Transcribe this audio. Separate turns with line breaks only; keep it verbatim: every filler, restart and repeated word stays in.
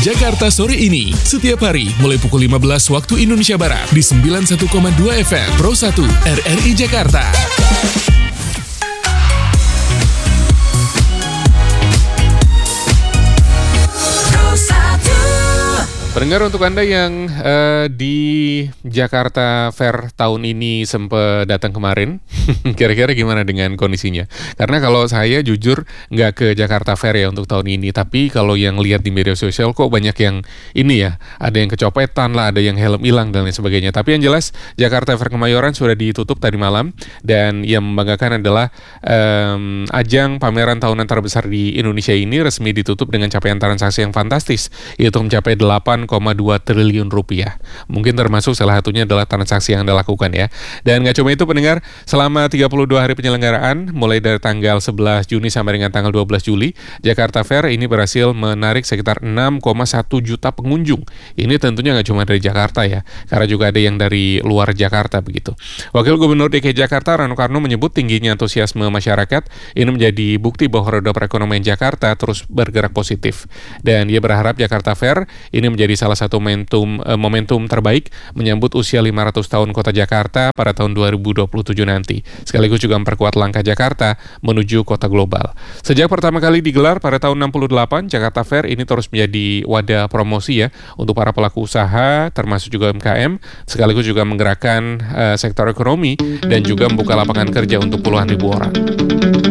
Jakarta sore ini, setiap hari mulai pukul lima belas waktu Indonesia Barat di sembilan puluh satu koma dua F M Pro satu R R I Jakarta. Pendengar, untuk Anda yang uh, di Jakarta Fair tahun ini sempat datang kemarin, kira-kira gimana dengan kondisinya? Karena kalau saya jujur nggak ke Jakarta Fair ya untuk tahun ini, tapi kalau yang lihat di media sosial kok banyak yang ini ya, ada yang kecopetan lah, ada yang helm hilang dan lain sebagainya. Tapi yang jelas Jakarta Fair Kemayoran sudah ditutup tadi malam, dan yang membanggakan adalah um, ajang pameran tahunan terbesar di Indonesia ini resmi ditutup dengan capaian transaksi yang fantastis, yaitu mencapai delapan koma dua triliun rupiah. Mungkin termasuk salah satunya adalah transaksi yang Anda lakukan ya. Dan nggak cuma itu pendengar, selama tiga puluh dua hari penyelenggaraan, mulai dari tanggal sebelas Juni sampai dengan tanggal dua belas Juli, Jakarta Fair ini berhasil menarik sekitar enam koma satu juta pengunjung. Ini tentunya nggak cuma dari Jakarta ya, karena juga ada yang dari luar Jakarta begitu. Wakil Gubernur D K I Jakarta Rano Karno menyebut tingginya antusiasme masyarakat ini menjadi bukti bahwa roda perekonomian Jakarta terus bergerak positif. Dan ia berharap Jakarta Fair ini menjadi salah satu momentum eh, momentum terbaik menyambut usia lima ratus tahun Kota Jakarta pada tahun dua ribu dua puluh tujuh nanti. Sekaligus juga memperkuat langkah Jakarta menuju kota global. Sejak pertama kali digelar pada tahun enam puluh delapan, Jakarta Fair ini terus menjadi wadah promosi ya untuk para pelaku usaha termasuk juga U M K M, sekaligus juga menggerakkan eh, sektor ekonomi dan juga membuka lapangan kerja untuk puluhan ribu orang.